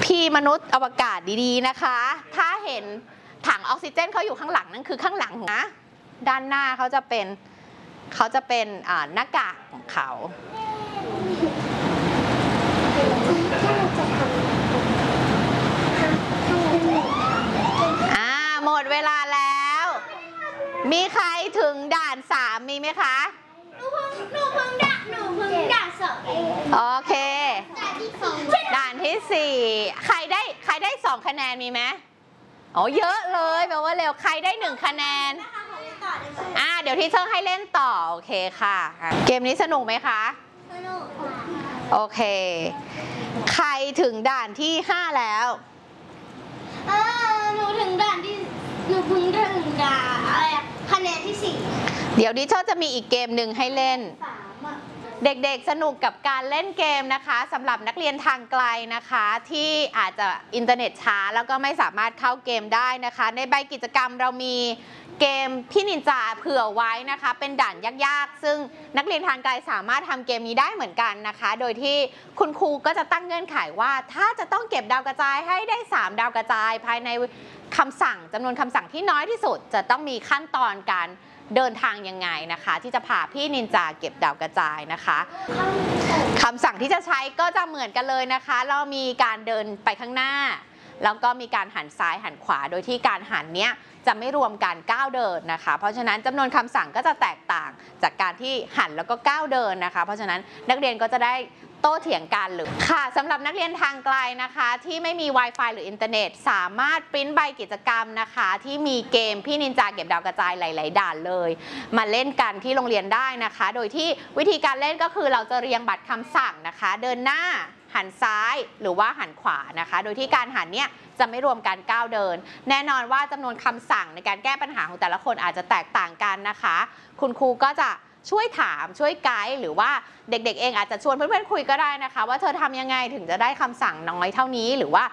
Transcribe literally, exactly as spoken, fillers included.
พี่มนุษย์อวกาศดีๆนะคะถ้าเห็นถังออกซิเจนเขาอยู่ข้างหลังนั่นคือข้างหลังนะด้านหน้าเขาจะเป็นเขาจะเป็นหน้ากากของเขาอ่าหมดเวลาแล้วมีใครถึงด่านสามมีไหมคะหนูเพิ่งหนูเพิ่งด่านหนูเพิ่งด่านสองเองโอเคด่านที่สองด่านที่สี่ใครได้ใครได้สองคะแนนมีไหมอ๋อเยอะเลยแปลว่าเร็วใครได้หนึ่งคะแนนอ่าเดี๋ยวที่เชอร์ให้เล่นต่อโอเคค่ะเกมนี้สนุกไหมคะสนุกโอเคใครถึงด่านที่ห้าแล้วเออหนูถึงด่านที่หนูเพิ่งถึงด่านอะไรคะแนนที่สี่เดี๋ยวดิเชอร์จะมีอีกเกมหนึ่งให้เล่นเด็กๆสนุกกับการเล่นเกมนะคะสำหรับนักเรียนทางไกลนะคะที่อาจจะอินเทอร์เน็ตช้าแล้วก็ไม่สามารถเข้าเกมได้นะคะในใบกิจกรรมเรามีเกมพี่นินจาเผื่อไว้นะคะเป็นด่านยากๆซึ่งนักเรียนทางไกลสามารถทำเกมนี้ได้เหมือนกันนะคะโดยที่คุณครูก็จะตั้งเงื่อนไขว่าถ้าจะต้องเก็บดาวกระจายให้ได้สามดาวกระจายภายในคำสั่งจำนวนคำสั่งที่น้อยที่สุดจะต้องมีขั้นตอนการเดินทางยังไงนะคะที่จะพาพี่นินจาเก็บดาวกระจายนะคะคำสั่งที่จะใช้ก็จะเหมือนกันเลยนะคะเรามีการเดินไปข้างหน้าแล้วก็มีการหันซ้ายหันขวาโดยที่การหันเนี้ยจะไม่รวมการก้าวเดินนะคะเพราะฉะนั้นจำนวนคำสั่งก็จะแตกต่างจากการที่หันแล้วก็ก้าวเดินนะคะเพราะฉะนั้นนักเรียนก็จะได้โต้เถียงกันหรือค่ะสำหรับนักเรียนทางไกลนะคะที่ไม่มี Wi-Fi หรืออินเทอร์เน็ตสามารถปริ้นใบกิจกรรมนะคะที่มีเกมพี่นินจาเก็บดาวกระจายหลายๆด่านเลยมาเล่นกันที่โรงเรียนได้นะคะโดยที่วิธีการเล่นก็คือเราจะเรียงบัตรคำสั่งนะคะเดินหน้าหันซ้ายหรือว่าหันขวานะคะโดยที่การหันเนี้ยจะไม่รวมการก้าวเดินแน่นอนว่าจำนวนคำสั่งในการแก้ปัญหาของแต่ละคนอาจจะแตกต่างกันนะคะคุณครูก็จะช่วยถามช่วยไกด์หรือว่าเด็กๆเองอาจจะชวนเพื่อนๆคุยก็ได้นะคะว่าเธอทำยังไงถึงจะได้คำสั่งน้อยเท่านี้หรือว่า